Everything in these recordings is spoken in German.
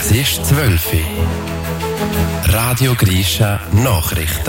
Es ist 12 Uhr. Radio Grisha Nachrichten.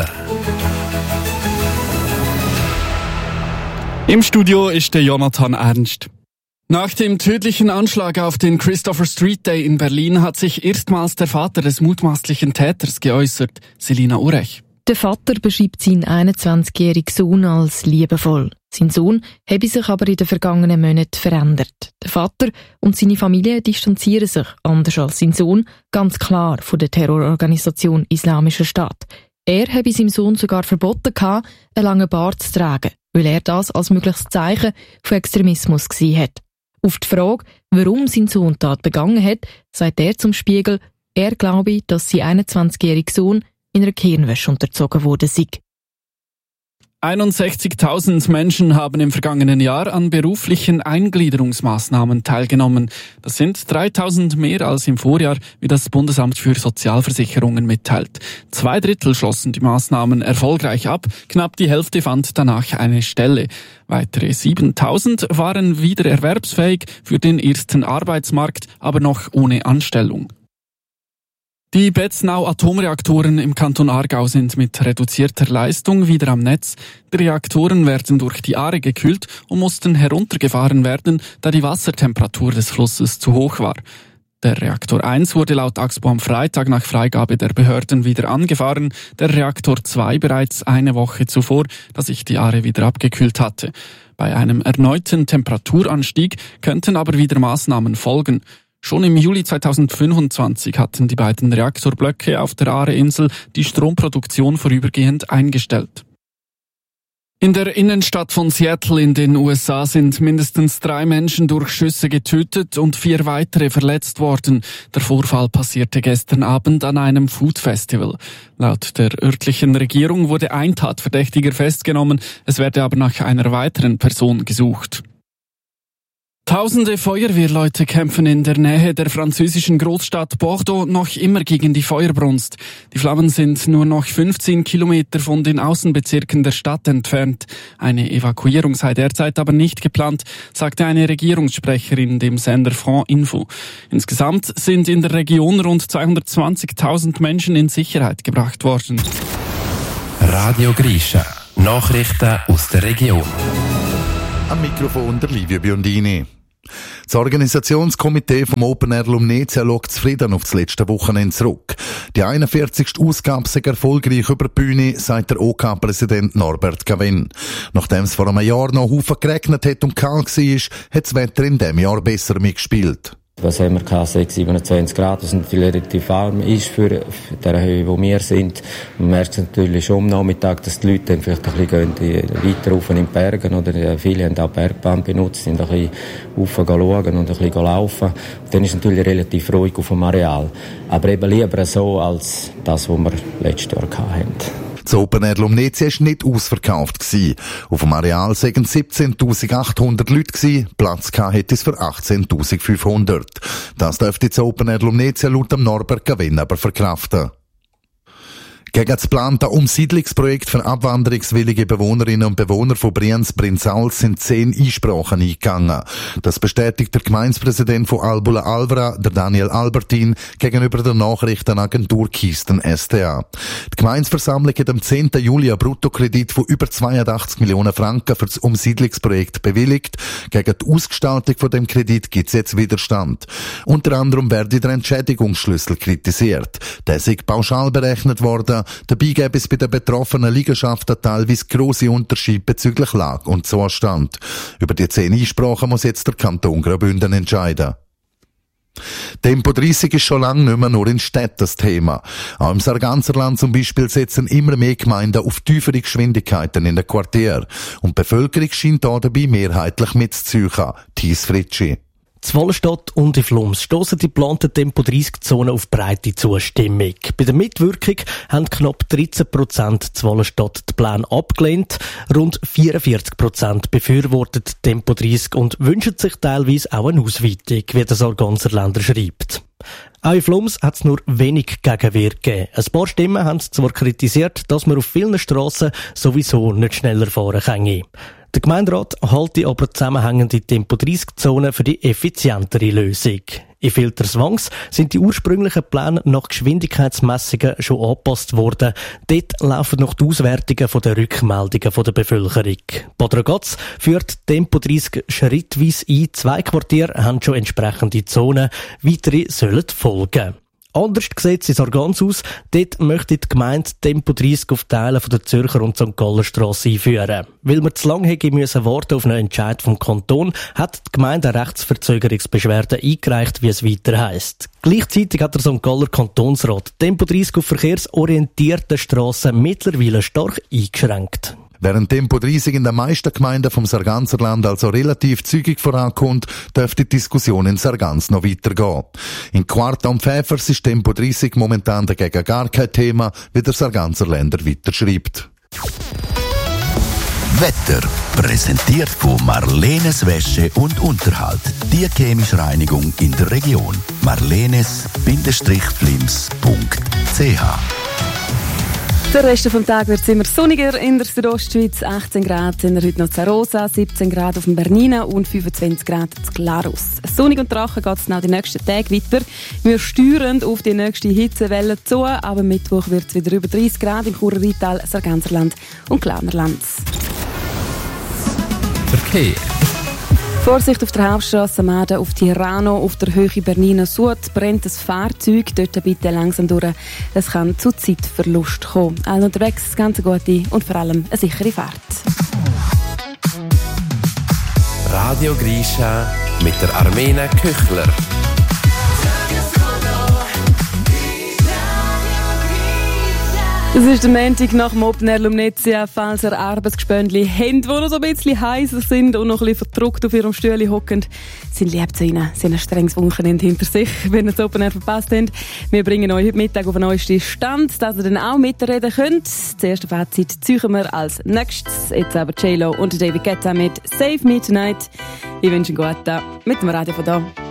Im Studio ist der Jonathan Ernst. Nach dem tödlichen Anschlag auf den Christopher Street Day in Berlin hat sich erstmals der Vater des mutmaßlichen Täters geäußert, Selina Urech. Der Vater beschreibt seinen 21-jährigen Sohn als liebevoll. Sein Sohn habe sich aber in den vergangenen Monaten verändert. Der Vater und seine Familie distanzieren sich, anders als sein Sohn, ganz klar von der Terrororganisation Islamischer Staat. Er habe seinem Sohn sogar verboten, einen langen Bart zu tragen, weil er das als mögliches Zeichen von Extremismus gesehen hat. Auf die Frage, warum sein Sohn die Tat begangen hat, sagt er zum Spiegel, er glaube, dass sein 21-jähriger Sohn in einer Gehirnwäsche unterzogen worden sei. 61.000 Menschen haben im vergangenen Jahr an beruflichen Eingliederungsmaßnahmen teilgenommen. Das sind 3.000 mehr als im Vorjahr, wie das Bundesamt für Sozialversicherungen mitteilt. 2/3 schlossen die Maßnahmen erfolgreich ab, knapp die Hälfte fand danach eine Stelle. Weitere 7.000 waren wieder erwerbsfähig für den ersten Arbeitsmarkt, aber noch ohne Anstellung. Die Betznau-Atomreaktoren im Kanton Aargau sind mit reduzierter Leistung wieder am Netz. Die Reaktoren werden durch die Aare gekühlt und mussten heruntergefahren werden, da die Wassertemperatur des Flusses zu hoch war. Der Reaktor 1 wurde laut AXPO am Freitag nach Freigabe der Behörden wieder angefahren, der Reaktor 2 bereits eine Woche zuvor, da sich die Aare wieder abgekühlt hatte. Bei einem erneuten Temperaturanstieg könnten aber wieder Maßnahmen folgen. Schon im Juli 2025 hatten die beiden Reaktorblöcke auf der Aare-Insel die Stromproduktion vorübergehend eingestellt. In der Innenstadt von Seattle in den USA sind mindestens 3 Menschen durch Schüsse getötet und 4 weitere verletzt worden. Der Vorfall passierte gestern Abend an einem Food-Festival. Laut der örtlichen Regierung wurde ein Tatverdächtiger festgenommen, es werde aber nach einer weiteren Person gesucht. Tausende Feuerwehrleute kämpfen in der Nähe der französischen Großstadt Bordeaux noch immer gegen die Feuerbrunst. Die Flammen sind nur noch 15 Kilometer von den Außenbezirken der Stadt entfernt. Eine Evakuierung sei derzeit aber nicht geplant, sagte eine Regierungssprecherin dem Sender France Info. Insgesamt sind in der Region rund 220.000 Menschen in Sicherheit gebracht worden. Radio Grisha. Nachrichten aus der Region. Am Mikrofon der Livio Biondini. Das Organisationskomitee vom Open Air Lumnezia schaut zufrieden auf das letzte Wochenende zurück. Die 41. Ausgabe sei erfolgreich über die Bühne, sagt der OK-Präsident Norbert Gavin. Nachdem es vor einem Jahr noch Haufen geregnet hat und kalt war, hat das Wetter in diesem Jahr besser mitgespielt. Was haben wir gehabt? 27 Grad, was natürlich relativ warm ist für die Höhe, wo wir sind. Man merkt natürlich schon am Nachmittag, dass die Leute dann vielleicht ein bisschen weiter rauf in den Bergen oder viele haben auch Bergbahn benutzt, sind ein bisschen rauf schauen und ein bisschen laufen. Dann ist es natürlich relativ ruhig auf dem Areal. Aber eben lieber so als das, was wir letztes Jahr hatten. Das Open Air Lumnezia war nicht ausverkauft. Auf dem Areal waren 17.800 Leute gewesen. Platz hätte es für 18.500. Das dürfte das Open Air Lumnezia laut dem Norbert Gavin aber verkraften. Gegen das geplante Umsiedlungsprojekt für abwanderungswillige Bewohnerinnen und Bewohner von Brienz-Prinzals sind 10 Einsprachen eingegangen. Das bestätigt der Gemeindepräsident von Albula Alvra, der Daniel Albertin, gegenüber der Nachrichtenagentur Kisten STA. Die Gemeindeversammlung hat am 10. Juli einen Bruttokredit von über 82 Millionen Franken für das Umsiedlungsprojekt bewilligt. Gegen die Ausgestaltung von dem Kredit gibt es jetzt Widerstand. Unter anderem werde der Entschädigungsschlüssel kritisiert. Der sei pauschal berechnet worden. Dabei gäbe es bei den betroffenen Liegenschaften teilweise grosse Unterschiede bezüglich Lage und Zustand. Über die 10 Einsprachen muss jetzt der Kanton Graubünden entscheiden. Tempo 30 ist schon lange nicht mehr nur in Städten das Thema. Auch im Sarganserland zum Beispiel setzen immer mehr Gemeinden auf tiefere Geschwindigkeiten in den Quartieren. Und die Bevölkerung scheint da dabei mehrheitlich mitzuziehen. Thies Fritschi. Zwollestadt und in Flums stossen die geplanten Tempo-30-Zonen auf breite Zustimmung. Bei der Mitwirkung haben knapp 13% Zwollestadt die Pläne abgelehnt. Rund 44% befürworten Tempo 30 und wünschen sich teilweise auch eine Ausweitung, wie der Sarganserländer schreibt. Auch in Flums hat es nur wenig Gegenwehr gegeben. Ein paar Stimmen haben zwar kritisiert, dass man auf vielen Strassen sowieso nicht schneller fahren könne. Der Gemeinderat halte aber zusammenhängende Tempo-30-Zonen für die effizientere Lösung. In Filterswangs sind die ursprünglichen Pläne nach Geschwindigkeitsmessungen schon angepasst worden. Dort laufen noch die Auswertungen von der Rückmeldungen von der Bevölkerung. Bad Ragaz führt Tempo 30 schrittweise ein. 2 Quartiere haben schon entsprechende Zonen. Weitere sollen folgen. Anders sieht es in Sargans aus. Dort möchte die Gemeinde Tempo 30 auf Teilen von der Zürcher und St. Galler Strasse einführen. Weil wir zu lange warten auf einen Entscheid vom Kanton, hat die Gemeinde eine Rechtsverzögerungsbeschwerde eingereicht, wie es weiter heisst. Gleichzeitig hat der St. Galler Kantonsrat Tempo 30 auf verkehrsorientierten Strassen mittlerweile stark eingeschränkt. Während Tempo 30 in den meisten Gemeinden vom Sarganserland also relativ zügig vorankommt, dürfte die Diskussion in Sargans noch weitergehen. In Quarta und Pfäfers ist Tempo 30 momentan dagegen gar kein Thema, wie der Sarganserländer weiterschreibt. Wetter präsentiert von Marlenes Wäsche und Unterhalt. Die chemische Reinigung in der Region. marlenes-flims.ch. Der Rest des Tages wird es immer sonniger in der Südostschweiz. 18 Grad sind heute noch in Rosa, 17 Grad auf dem Bernina und 25 Grad in Glarus. Sonnig und trocken geht es nach den nächsten Tagen weiter. Wir steuern auf die nächste Hitzewelle zu, aber Mittwoch wird es wieder über 30 Grad im Churer Rheintal, Sarganserland und Glarnerland. Verkehr. Vorsicht auf der Hauptstrasse Maden, auf Tirano, auf der Höhe Bernina Sud brennt ein Fahrzeug. Dort bitte langsam durch. Es kann zu Zeitverlust kommen. Allen unterwegs ganz gute und vor allem eine sichere Fahrt. Radio Grisha mit der Armena Köchler. Es ist der Montag nach dem Open Air Lumnezia. Falls ihr Arbeitsgespöndli habt, die noch so ein bisschen heiser sind und noch ein bisschen verdruckt auf ihrem Stühle hocken, sind lieb zu ihnen. Sie haben ein strenges Wochenende hinter sich, wenn ihr das Open Air verpasst habt. Wir bringen euch heute Mittag auf den neuesten Stand, dass ihr dann auch mitreden könnt. Das erste Fazit ziehen wir als nächstes. Jetzt aber J-Lo und David Guetta mit Save Me Tonight. Ich wünsche einen guten Tag mit dem Radio von da.